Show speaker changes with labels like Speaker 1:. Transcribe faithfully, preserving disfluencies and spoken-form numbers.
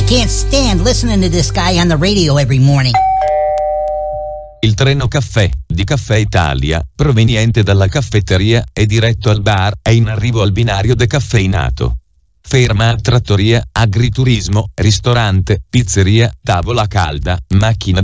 Speaker 1: can't stand listening to this guy on the radio every morning.
Speaker 2: Il treno caffè di Caffè Italia, proveniente dalla caffetteria e diretto al bar, è in arrivo al binario decaffeinato. Ferma a trattoria, agriturismo, ristorante, pizzeria, tavola calda, macchina